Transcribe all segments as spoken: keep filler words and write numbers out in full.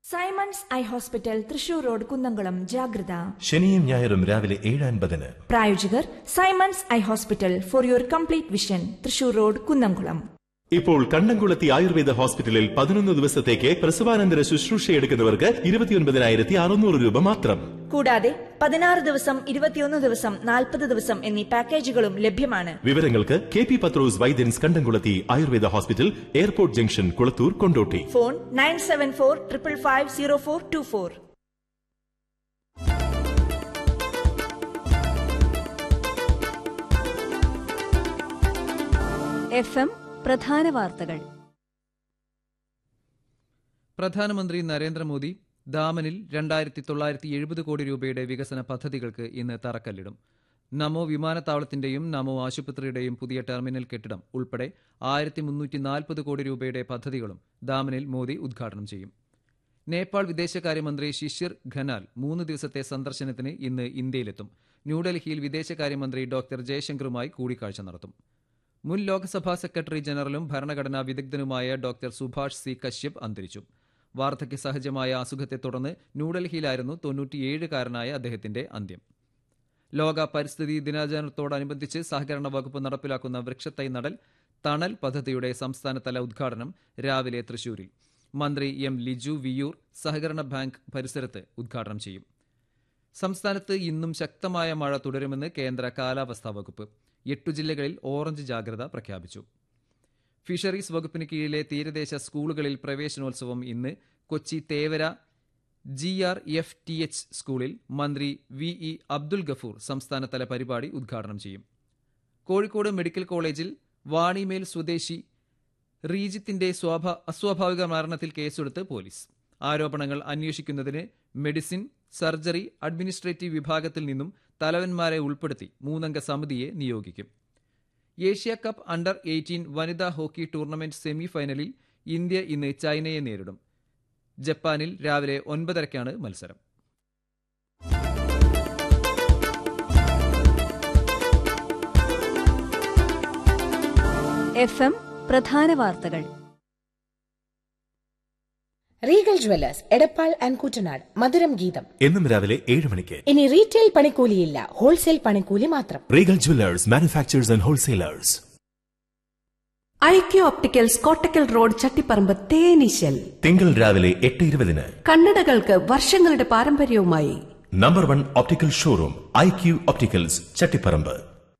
Symons eye hospital Thrissur road Kunnamkulam ജാഗ്രത. ശനിയും ഞായറും രാവിലെ ഏഴ് അൻപതിന്. പ്രായോജകർ Symons eye hospital for your complete vision, Thrissur road Kunnamkulam. ഇപ്പോൾ കണ്ടംകുളത്തി ആയുർവേദ ഹോസ്പിറ്റലിൽ പതിനൊന്ന് ദിവസത്തേക്ക് പ്രസവാനന്തര ശുശ്രൂഷയെടുക്കുന്നവർക്ക് ഇരുപത്തിയൊൻപതിനായിരത്തി അറുന്നൂറ് രൂപ മാത്രം. കൂടാതെ പതിനാറ് ദിവസം, ഇരുപത്തിയൊന്ന് ദിവസം, നാൽപ്പത് ദിവസം എന്നീ പാക്കേജുകളും ലഭ്യമാണ്. വിവരങ്ങൾക്ക് കെ പി പത്രോസ് വൈദ്യൻസ് കണ്ടംകുളത്തി Ayurveda hospital, airport junction, Kulathur, Kondotty. Phone nine seven four triple five zero four to four. F M പ്രധാന വാർത്തകൾ. പ്രധാനമന്ത്രി നരേന്ദ്രമോദി ദാമനിൽ രണ്ടായിരത്തി തൊള്ളായിരത്തി എഴുപത് കോടി രൂപയുടെ വികസന പദ്ധതികൾക്ക് ഇന്ന് തറക്കല്ലിടും. നമോ വിമാനത്താവളത്തിന്റെയും നമോ ആശുപത്രിയുടെയും പുതിയ ടെർമിനൽ കെട്ടിടം ഉൾപ്പെടെ ആയിരത്തി മുന്നൂറ്റി നാൽപ്പത് കോടി രൂപയുടെ പദ്ധതികളും ദാമനിൽ മോദി ഉദ്ഘാടനം ചെയ്യും. നേപ്പാൾ വിദേശകാര്യമന്ത്രി ശിശിർ ഖനാൽ മൂന്ന് ദിവസത്തെ സന്ദർശനത്തിന് ഇന്ന് ഇന്ത്യയിലെത്തും. ന്യൂഡൽഹിയിൽ വിദേശകാര്യമന്ത്രി ഡോക്ടർ ജയശങ്കറുമായി കൂടിക്കാഴ്ച നടത്തും. മുൻ ലോക്സഭാ സെക്രട്ടറി ജനറലും ഭരണഘടനാ വിദഗ്ധനുമായ ഡോക്ടർ സുഭാഷ് സി കശ്യപ് അന്തരിച്ചു. വാർദ്ധക്യ സഹജമായ അസുഖത്തെ തുടർന്ന് ന്യൂഡൽഹിയിലായിരുന്നു തൊണ്ണൂറ്റിയേഴുകാരനായ അദ്ദേഹത്തിന്റെ അന്ത്യം. ലോക പരിസ്ഥിതി ദിനാചരണത്തോടനുബന്ധിച്ച് സഹകരണ വകുപ്പ് നടപ്പിലാക്കുന്ന വൃക്ഷത്തൈ നടൽ തണൽ പദ്ധതിയുടെ സംസ്ഥാനതല ഉദ്ഘാടനം രാവിലെ തൃശൂരിൽ മന്ത്രി എം ലിജു വിയൂർ സഹകരണ ബാങ്ക് പരിസരത്ത് ഉദ്ഘാടനം ചെയ്യും. സംസ്ഥാനത്ത് ഇന്നും ശക്തമായ മഴ തുടരുമെന്ന് കേന്ദ്ര കാലാവസ്ഥാ വകുപ്പ്. എട്ടു ജില്ലകളിൽ ഓറഞ്ച് ജാഗ്രത പ്രഖ്യാപിച്ചു. ഫിഷറീസ് വകുപ്പിന് കീഴിലെ തീരദേശ സ്കൂളുകളിൽ പ്രവേശനോത്സവം ഇന്ന്. Kochi Thevara G R F T H സ്കൂളിൽ മന്ത്രി വി ഇ അബ്ദുൽ ഗഫൂർ സംസ്ഥാനതല പരിപാടി ഉദ്ഘാടനം ചെയ്യും. കോഴിക്കോട് മെഡിക്കൽ കോളേജിൽ വാണിമേൽ സ്വദേശി റീജിത്തിന്റെ അസ്വാഭാവിക മരണത്തിൽ കേസെടുത്ത് പോലീസ്. ആരോപണങ്ങൾ അന്വേഷിക്കുന്നതിന് മെഡിസിൻ, സർജറി, അഡ്മിനിസ്ട്രേറ്റീവ് വിഭാഗത്തിൽ നിന്നും തലവന്മാരെ ഉൾപ്പെടുത്തി മൂന്നംഗ സമിതിയെ നിയോഗിക്കും. ഏഷ്യ കപ്പ് അണ്ടർ എയ്റ്റീൻ വനിതാ ഹോക്കി ടൂർണമെന്റ് സെമി ഫൈനലിൽ ഇന്ത്യ ഇന്ന് ചൈനയെ നേരിടും. ജപ്പാനിൽ രാവിലെ ഒൻപതരയ്ക്കാണ് മത്സരം. എഫ് എം പ്രധാന വാർത്തകൾ. Regal Jewellers Edappal and Kuttanad മധുരം ഗീതം എന്നും രാവിലെ ഏഴ് മണിക്ക്. ഇനി റീറ്റെയിൽ പണിക്കൂലിയില്ല, ഹോൾസെയിൽ പണിക്കൂലി മാത്രം. Regal Jewellers manufacturers and wholesalers. IQ opticals Kottakkal road Chattiparamba തേനീശൽ. തിങ്കൾ രാവിലെ എട്ട് ഇരുപതിന്. കണ്ണടകൾക്ക് വർഷങ്ങളുടെ പാരമ്പര്യവുമായി number one optical showroom IQ opticals Chattiparamba.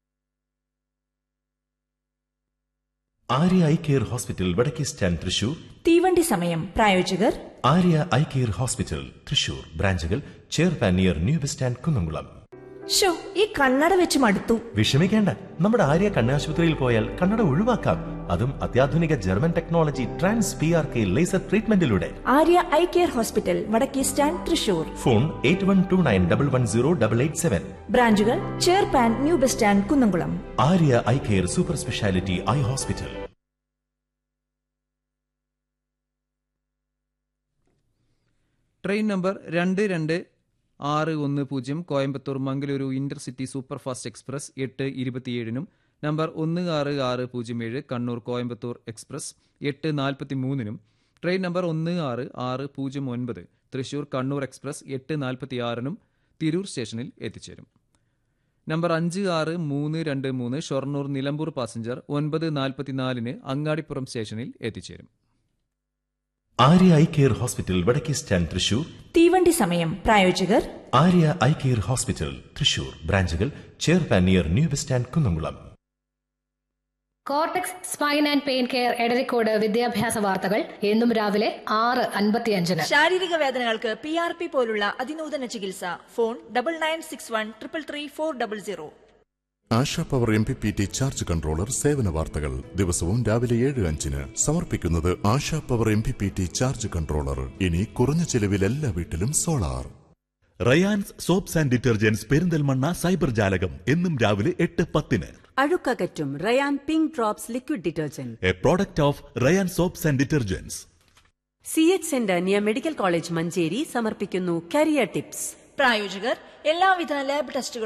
Arya eye care hospital വടക്കേ സ്റ്റാൻഡ് തൃശൂർ. തീവണ്ടി സമയം. പ്രായോജകർ Arya eye care hospital Thrissur. ബ്രാഞ്ചുകൾ ചെയർപാൻ near new bus stand Kunnamkulam. Show ഈ കണ്ണട വെച്ച് മടുത്തു. വിഷമിക്കേണ്ട, നമ്മുടെ ആര്യ കണ്ണാശുപത്രിയിൽ പോയാൽ കണ്ണട ഒഴിവാക്കാം. അതും അത്യാധുനിക German technology trans P R K laser ട്രീറ്റ്മെന്റിലൂടെ. Arya eye care hospital വടക്കേ stand Thrissur. Phone eight one two nine double one zero double eight seven. ബ്രാഞ്ചുകൾ ചെയർപാൻ new bus stand Kunnamkulam. Arya eye care super speciality eye hospital. Train number രണ്ട് രണ്ട് ആറ് ഒന്ന് പൂജ്യം Coimbatore Mangaluru intercity superfast express എട്ട് ഇരുപത്തിയേഴിനും number ഒന്ന് ആറ് ആറ് പൂജ്യം ഏഴ് കണ്ണൂർ കോയമ്പത്തൂർ എക്സ്പ്രസ് എട്ട് നാൽപ്പത്തി മൂന്നിനും ട്രെയിൻ നമ്പർ ഒന്ന് ആറ് ആറ് പൂജ്യം ഒൻപത് തൃശൂർ കണ്ണൂർ എക്സ്പ്രസ് എട്ട് നാൽപ്പത്തിയാറിനും തിരൂർ സ്റ്റേഷനിൽ എത്തിച്ചേരും. നമ്പർ അഞ്ച് ആറ് മൂന്ന് രണ്ട് മൂന്ന് ഷൊർണൂർ നിലമ്പൂർ പാസഞ്ചർ ഒൻപത് നാൽപ്പത്തിനാലിന് അങ്ങാടിപ്പുറം സ്റ്റേഷനിൽ എത്തിച്ചേരും. ആര്യ ഐ കെയർ ഹോസ്പിറ്റൽ വടക്കേ സ്റ്റാൻഡ് തൃശൂർ. തീവണ്ടി സമയം. പ്രായോജകർ Arya eye care hospital Thrissur. ബ്രാഞ്ചുകൾ ചെയർപാൻ near new bus stand Kunnamkulam. Cortex spine and pain care Edarikode വിദ്യാഭ്യാസ വാർത്തകൾ എന്നും രാവിലെ ആറ് അൻപത്തിയഞ്ചിന്. ശാരീരിക വേദനകൾക്ക് പി ആർ പി പോലുള്ള അതിനൂതന ചികിത്സ. Phone double nine six one triple three four double zero. ASHA power M P P T charge controller സേവന വാർത്തകൾ ദിവസവും രാവിലെ ഏഴ് അഞ്ചിന് സമർപ്പിക്കുന്നത് ASHA power M P P T charge controller. ഇനി കുറഞ്ഞ ചെലവിൽ എല്ലാ വീട്ടിലും solar. Rayan's soaps and detergents Perinthalmanna cyber ജാലകം എന്നും രാവിലെ എട്ട് പത്തിന്. അഴുക്കകറ്റും Ryan pink drops liquid detergent, A product of Ryan soaps and detergents. C H centre near medical college Manjeri സമർപ്പിക്കുന്നു കരിയർ ടിപ്സ്. പ്രായോജകർ എല്ലാവിധ ലാബ് ടെസ്റ്റുകൾ